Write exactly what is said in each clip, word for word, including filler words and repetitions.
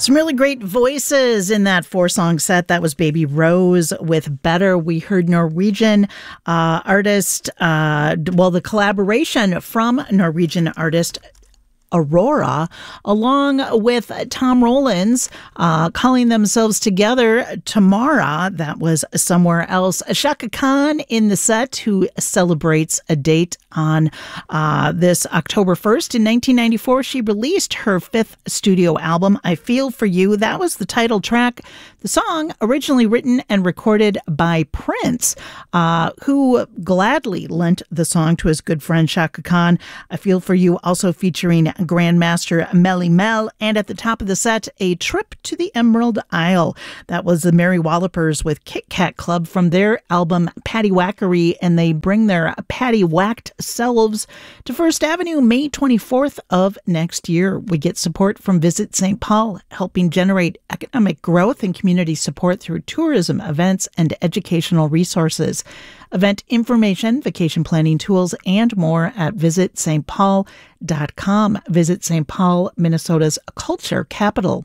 Some really great voices in that four-song set. That was Baby Rose with Better. We heard Norwegian uh, artist, uh, well, the collaboration from Norwegian artist Aurora, along with Tom Rollins, uh, calling themselves together Tamara. That was Somewhere Else. Chaka Khan in the set, who celebrates a date on uh, this October first. In nineteen ninety-four, she released her fifth studio album, I Feel For You. That was the title track. The song, originally written and recorded by Prince, uh, who gladly lent the song to his good friend Chaka Khan. I Feel For You also featuring Grandmaster Melly Mel, and at the top of the set, a trip to the Emerald Isle. That was the Mary Wallopers with Kit Kat Club from their album Patty Wackery, and they bring their Patty Whacked selves to First Avenue May twenty-fourth of next year. We get support from Visit Saint Paul, helping generate economic growth and community support through tourism, events, and educational resources. Event information, vacation planning tools, and more at visit s t paul dot com. Visit Saint Paul, Minnesota's culture capital.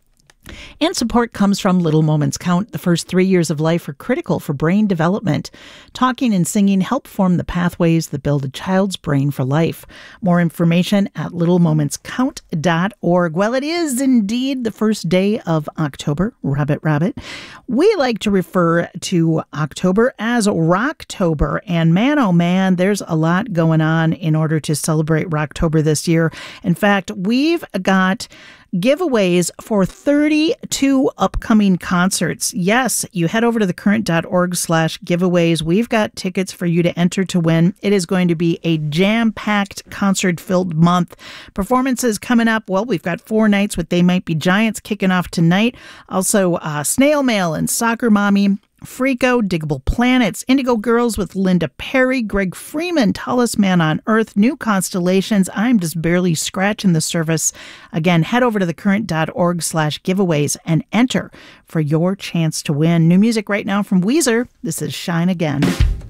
And support comes from Little Moments Count. The first three years of life are critical for brain development. Talking and singing help form the pathways that build a child's brain for life. More information at little moments count dot org. Well, it is indeed the first day of October. Rabbit, rabbit. We like to refer to October as Rocktober. And man, oh man, there's a lot going on in order to celebrate Rocktober this year. In fact, we've got giveaways for thirty-two upcoming concerts. Yes, you head over to thecurrent.org slash giveaways. We've got tickets for you to enter to win. It is going to be a jam-packed, concert-filled month. Performances coming up. Well, we've got four nights with They Might Be Giants kicking off tonight. Also, uh, Snail Mail and Soccer Mommy, Freako, Diggable Planets, Indigo Girls with Linda Perry, Greg Freeman, Tallest Man on Earth, New Constellations. I'm just barely scratching the surface. Again, head over to thecurrent.org slash giveaways and enter for your chance to win. New music right now from Weezer. This is Shine Again.